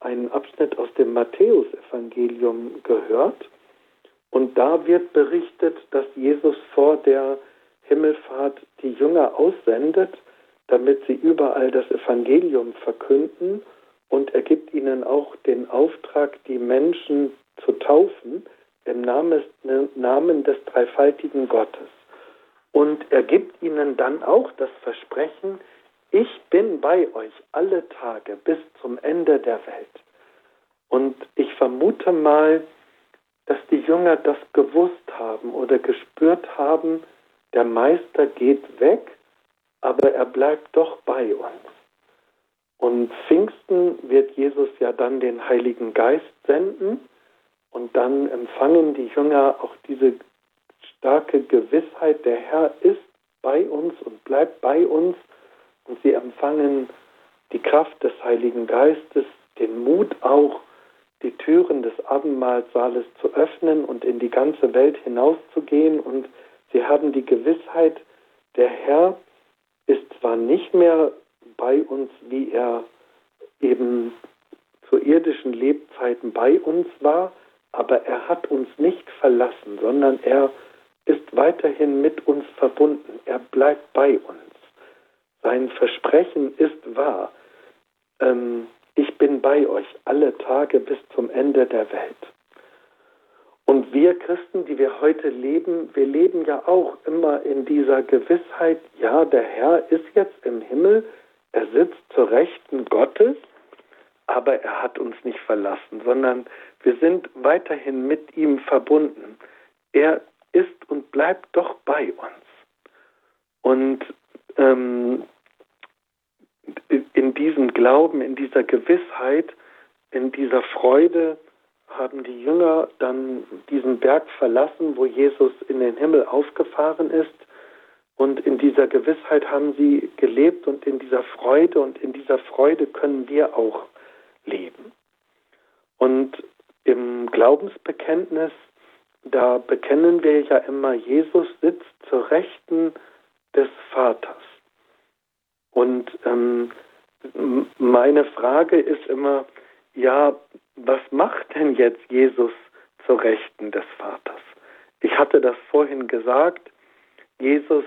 einen Abschnitt aus dem Matthäusevangelium gehört. Und da wird berichtet, dass Jesus vor der Himmelfahrt die Jünger aussendet, damit sie überall das Evangelium verkünden. Und er gibt ihnen auch den Auftrag, die Menschen zu taufen im Namen des dreifaltigen Gottes. Und er gibt ihnen dann auch das Versprechen, ich bin bei euch alle Tage bis zum Ende der Welt. Und ich vermute mal, dass die Jünger das gewusst haben oder gespürt haben, der Meister geht weg, aber er bleibt doch bei uns. Und Pfingsten wird Jesus ja dann den Heiligen Geist senden und dann empfangen die Jünger auch diese starke Gewissheit, der Herr ist bei uns und bleibt bei uns und sie empfangen die Kraft des Heiligen Geistes, den Mut auch, die Türen des Abendmahlsaales zu öffnen und in die ganze Welt hinauszugehen und sie haben die Gewissheit, der Herr ist zwar nicht mehr bei uns, wie er eben zu irdischen Lebzeiten bei uns war, aber er hat uns nicht verlassen, sondern er ist weiterhin mit uns verbunden. Er bleibt bei uns. Sein Versprechen ist wahr. Ich bin bei euch alle Tage bis zum Ende der Welt. Und wir Christen, die wir heute leben, wir leben ja auch immer in dieser Gewissheit, ja, der Herr ist jetzt im Himmel, er sitzt zur Rechten Gottes, aber er hat uns nicht verlassen, sondern wir sind weiterhin mit ihm verbunden. Er ist und bleibt doch bei uns. Und in diesem Glauben, in dieser Gewissheit, in dieser Freude haben die Jünger dann diesen Berg verlassen, wo Jesus in den Himmel aufgefahren ist. Und in dieser Gewissheit haben sie gelebt und in dieser Freude können wir auch leben. Und im Glaubensbekenntnis, da bekennen wir ja immer, Jesus sitzt zur Rechten des Vaters. Und meine Frage ist immer, ja, was macht denn jetzt Jesus zur Rechten des Vaters? Ich hatte das vorhin gesagt, Jesus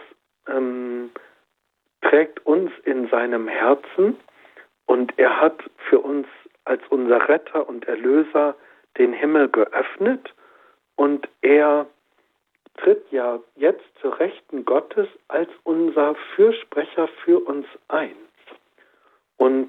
trägt uns in seinem Herzen und er hat für uns als unser Retter und Erlöser den Himmel geöffnet und er tritt ja jetzt zur Rechten Gottes als unser Fürsprecher für uns ein. Und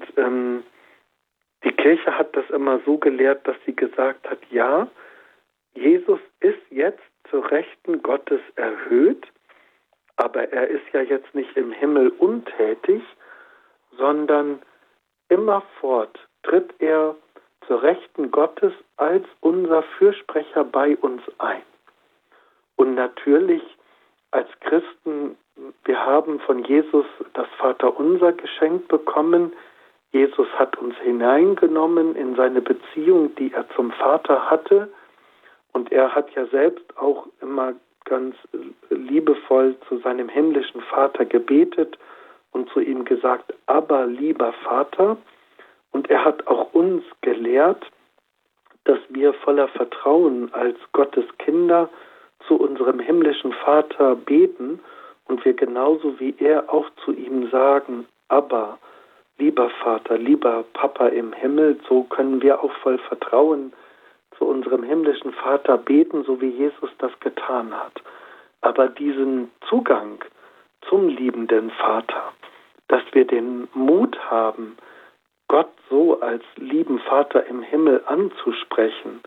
die Kirche hat das immer so gelehrt, dass sie gesagt hat, ja, Jesus ist jetzt zur Rechten Gottes erhöht, aber er ist ja jetzt nicht im Himmel untätig, sondern immerfort tritt er zur Rechten Gottes als unser Fürsprecher bei uns ein. Und natürlich als Christen, wir haben von Jesus das Vaterunser geschenkt bekommen. Jesus hat uns hineingenommen in seine Beziehung, die er zum Vater hatte. Und er hat ja selbst auch immer ganz liebevoll zu seinem himmlischen Vater gebetet und zu ihm gesagt, aber lieber Vater. Und er hat auch uns gelehrt, dass wir voller Vertrauen als Gottes Kinder zu unserem himmlischen Vater beten und wir genauso wie er auch zu ihm sagen, aber lieber Vater, lieber Papa im Himmel, so können wir auch voll Vertrauen zu unserem himmlischen Vater beten, so wie Jesus das getan hat. Aber diesen Zugang zum liebenden Vater, dass wir den Mut haben, Gott so als lieben Vater im Himmel anzusprechen,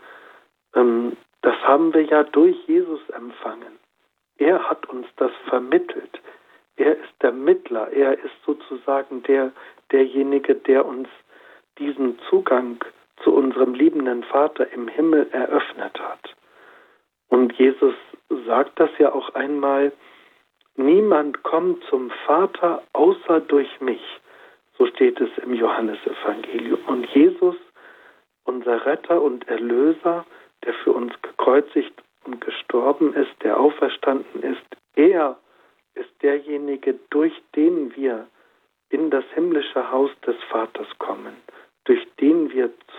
das haben wir ja durch Jesus empfangen. Er hat uns das vermittelt. Er ist der Mittler. Er ist sozusagen derjenige, der uns diesen Zugang zu unserem liebenden Vater im Himmel eröffnet hat. Und Jesus sagt das ja auch einmal, niemand kommt zum Vater außer durch mich. So steht es im Johannesevangelium. Und Jesus, unser Retter und Erlöser, der für uns gekreuzigt und gestorben ist, der auferstanden ist, er ist derjenige, durch den wir in das himmlische Haus des Vaters kommen, durch den wir